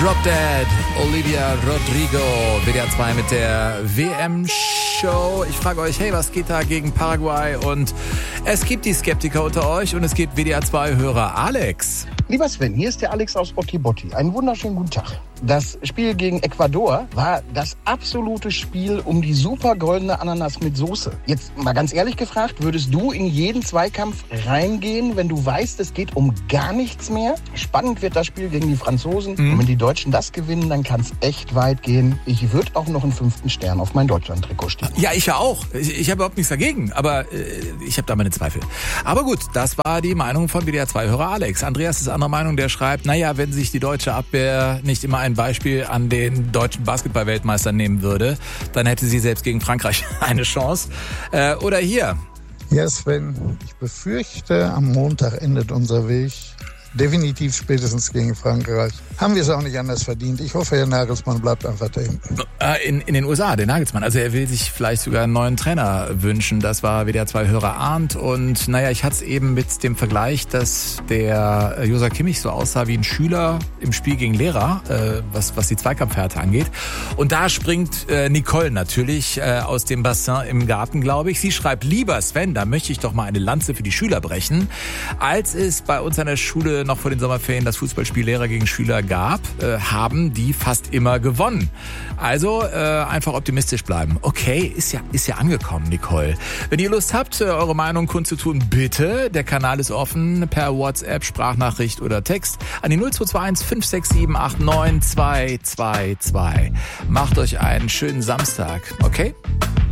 Drop Dead, Olivia Rodrigo, WDR 2 mit der WM-Show. Ich frage euch, hey, was geht da gegen Paraguay? Und es gibt die Skeptiker unter euch und es gibt WDR 2-Hörer Alex. Lieber Sven, hier ist der Alex aus Botti Botti. Einen wunderschönen guten Tag. Das Spiel gegen Ecuador war das absolute Spiel um die super goldene Ananas mit Soße. Jetzt mal ganz ehrlich gefragt, würdest du in jeden Zweikampf reingehen, wenn du weißt, es geht um gar nichts mehr? Spannend wird das Spiel gegen die Franzosen. Und wenn die Deutschen das gewinnen, dann kann es echt weit gehen. Ich würde auch noch einen 5. Stern auf mein Deutschland-Trikot stehen. Ja, ich ja auch. Ich habe überhaupt nichts dagegen, aber ich habe da meine Zweifel. Aber gut, das war die Meinung von WDR 2-Hörer Alex. Andreas ist anderer Meinung, der schreibt, naja, wenn sich die deutsche Abwehr nicht immer ein Beispiel an den deutschen Basketball-Weltmeistern nehmen würde, dann hätte sie selbst gegen Frankreich eine Chance. Oder hier. Ja, Sven, ich befürchte, am Montag endet unser Weg. Definitiv spätestens gegen Frankreich. Haben wir es auch nicht anders verdient. Ich hoffe, Herr Nagelsmann bleibt einfach da hinten. In den USA, der Nagelsmann. Also er will sich vielleicht sogar einen neuen Trainer wünschen. Das war WDR 2-Hörer Arndt. Und naja, ich hatte es eben mit dem Vergleich, dass der Joshua Kimmich so aussah wie ein Schüler im Spiel gegen Lehrer, was die Zweikampfhärte angeht. Und da springt Nicole natürlich aus dem Bassin im Garten, glaube ich. Sie schreibt, lieber Sven, da möchte ich doch mal eine Lanze für die Schüler brechen. Als es bei uns an der Schule noch vor den Sommerferien das Fußballspiel Lehrer gegen Schüler gab, haben die fast immer gewonnen. Also einfach optimistisch bleiben. Okay, ist ja angekommen, Nicole. Wenn ihr Lust habt, eure Meinung kundzutun, bitte. Der Kanal ist offen per WhatsApp, Sprachnachricht oder Text an die 0221 567 89222. Macht euch einen schönen Samstag, okay?